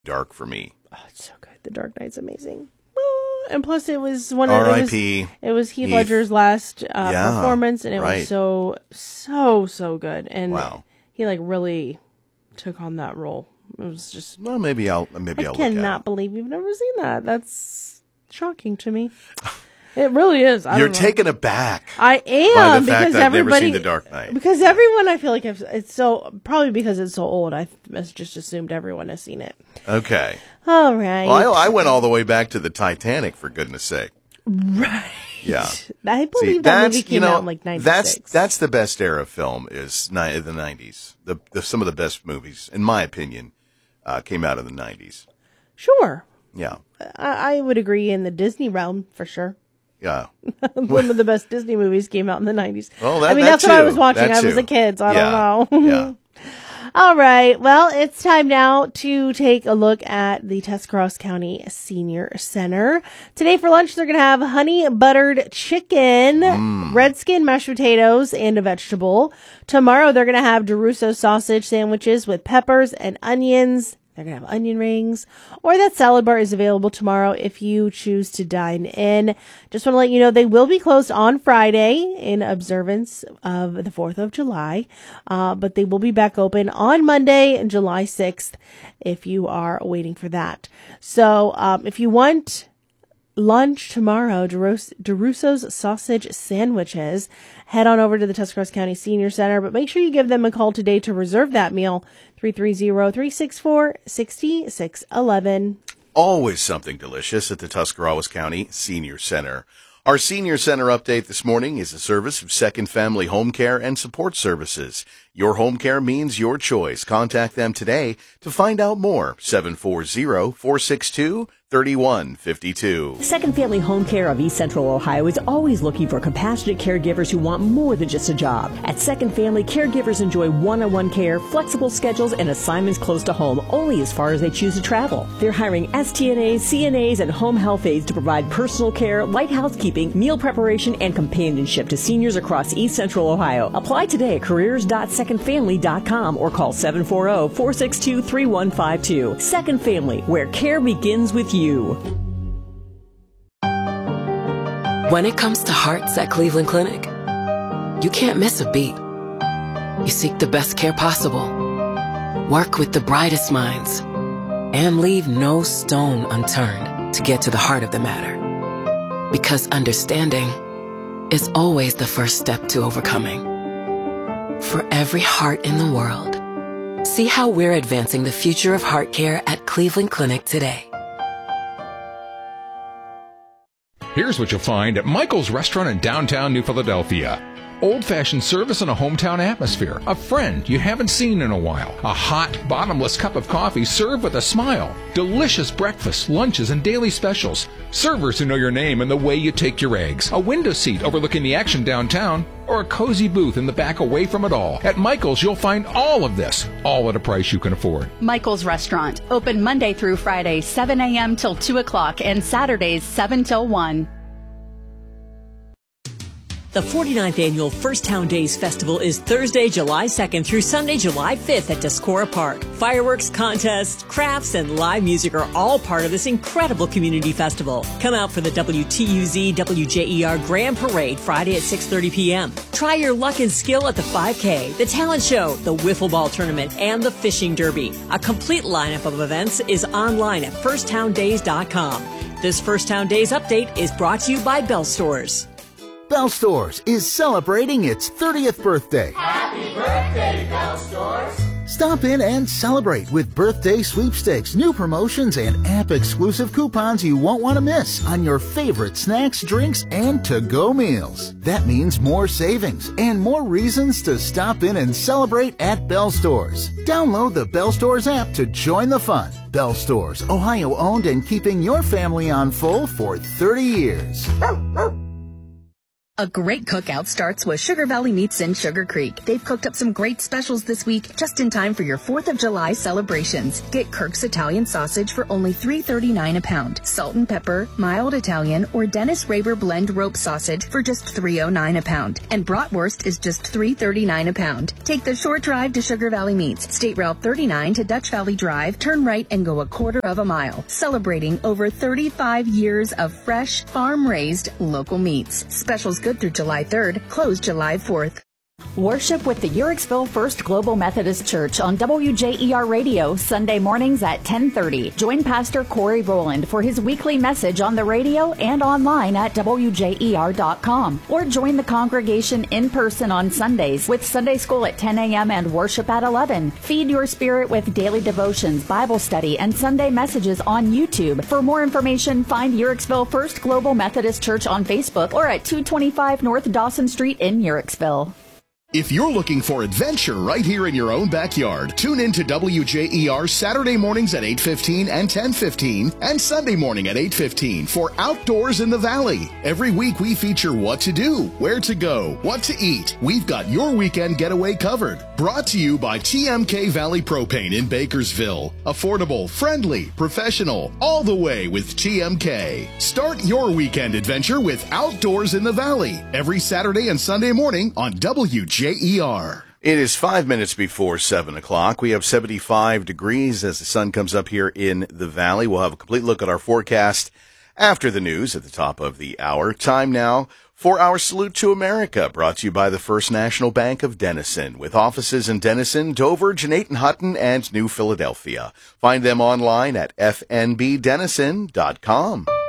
dark for me. Oh, it's so good. The Dark Knight's amazing. And plus, it was one of R.I.P. It was Heath Ledger's last Yeah, performance, and it right. was so good. And Wow. he really took on that role. It was just. Well, maybe I'll look at it. I cannot believe you've never seen that. That's shocking to me. It really is. You're taken aback. I am by the fact because that I've never everybody seen The Dark Knight. Because everyone, I feel like it's so probably because it's so old. I just assumed everyone has seen it. Okay. All right. Well, I went all the way back to the Titanic, for goodness sake. Right. Yeah. I believe that movie came out in 96. That's the best era of film is the 90s. Some of the best movies, in my opinion, came out in the 90s. Sure. Yeah. I would agree in the Disney realm for sure. Yeah. One of the best Disney movies came out in the 90s. Well, that's what I was watching. I was a kid, so I don't know. Yeah. All right. Well, it's time now to take a look at the Tuscarawas County Senior Center. Today for lunch, they're going to have honey buttered chicken, red skin mashed potatoes, and a vegetable. Tomorrow, they're going to have DeRusso sausage sandwiches with peppers and onions. They're going to have onion rings, or that salad bar is available tomorrow if you choose to dine in. Just want to let you know they will be closed on Friday in observance of the 4th of July, but they will be back open on Monday, July 6th, if you are waiting for that. So if you want lunch tomorrow, DeRusso's sausage sandwiches, head on over to the Tuscarawas County Senior Center, but make sure you give them a call today to reserve that meal, 330-364-6611. Always something delicious at the Tuscarawas County Senior Center. Our Senior Center update this morning is a service of Second Family Home Care and Support Services. Your home care means your choice. Contact them today to find out more. 740-462-3152. Second Family Home Care of East Central Ohio is always looking for compassionate caregivers who want more than just a job. At Second Family, caregivers enjoy one-on-one care, flexible schedules, and assignments close to home, only as far as they choose to travel. They're hiring STNAs, CNAs, and home health aides to provide personal care, light housekeeping, meal preparation, and companionship to seniors across East Central Ohio. Apply today at careers.secondfamily.com or call 740-462-3152. Second Family, where care begins with you. When it comes to hearts at Cleveland Clinic, you can't miss a beat. You seek the best care possible, work with the brightest minds, and leave no stone unturned to get to the heart of the matter. Because understanding is always the first step to overcoming. For every heart in the world, see how we're advancing the future of heart care at Cleveland Clinic today. Here's what you'll find at Michael's Restaurant in downtown New Philadelphia. Old-fashioned service in a hometown atmosphere. A friend you haven't seen in a while. A hot, bottomless cup of coffee served with a smile. Delicious breakfast, lunches, and daily specials. Servers who know your name and the way you take your eggs. A window seat overlooking the action downtown. Or a cozy booth in the back away from it all. At Michael's, you'll find all of this, all at a price you can afford. Michael's Restaurant, open Monday through Friday, 7 a.m. till 2 o'clock, and Saturdays, 7 till 1. The 49th Annual First Town Days Festival is Thursday, July 2nd through Sunday, July 5th at Tuscora Park. Fireworks, contests, crafts, and live music are all part of this incredible community festival. Come out for the WTUZ WJER Grand Parade Friday at 6:30 p.m. Try your luck and skill at the 5K, the talent show, the wiffle ball tournament, and the fishing derby. A complete lineup of events is online at firsttowndays.com. This First Town Days update is brought to you by Bell Stores. Bell Stores is celebrating its 30th birthday. Happy birthday, Bell Stores! Stop in and celebrate with birthday sweepstakes, new promotions, and app-exclusive coupons you won't want to miss on your favorite snacks, drinks, and to-go meals. That means more savings and more reasons to stop in and celebrate at Bell Stores. Download the Bell Stores app to join the fun. Bell Stores, Ohio-owned and keeping your family on full for 30 years. A great cookout starts with Sugar Valley Meats in Sugar Creek. They've cooked up some great specials this week, just in time for your 4th of July celebrations. Get Kirk's Italian sausage for only $3.39 a pound. Salt and pepper, mild Italian, or Dennis Raber blend rope sausage for just $3.09 a pound. And bratwurst is just $3.39 a pound. Take the short drive to Sugar Valley Meats, State Route 39 to Dutch Valley Drive, turn right and go a quarter of a mile. Celebrating over 35 years of fresh, farm-raised, local meats. Specials good through July 3rd, closed July 4th. Worship with the Uhrichsville First Global Methodist Church on WJER Radio, Sunday mornings at 10:30. Join Pastor Corey Rowland for his weekly message on the radio and online at WJER.com. Or join the congregation in person on Sundays with Sunday school at 10 a.m. and worship at 11. Feed your spirit with daily devotions, Bible study, and Sunday messages on YouTube. For more information, find Uhrichsville First Global Methodist Church on Facebook or at 225 North Dawson Street in Uhrichsville. If you're looking for adventure right here in your own backyard, tune in to WJER Saturday mornings at 8:15 and 10:15 and Sunday morning at 8:15 for Outdoors in the Valley. Every week we feature what to do, where to go, what to eat. We've got your weekend getaway covered. Brought to you by TMK Valley Propane in Bakersville. Affordable, friendly, professional, all the way with TMK. Start your weekend adventure with Outdoors in the Valley every Saturday and Sunday morning on WJER. It is 5 minutes before 7 o'clock. We have 75 degrees as the sun comes up here in the valley. We'll have a complete look at our forecast after the news at the top of the hour. Time now for our Salute to America, brought to you by the First National Bank of Denison, with offices in Denison, Dover, Jeanetton Hutton, and New Philadelphia. Find them online at fnbdenison.com.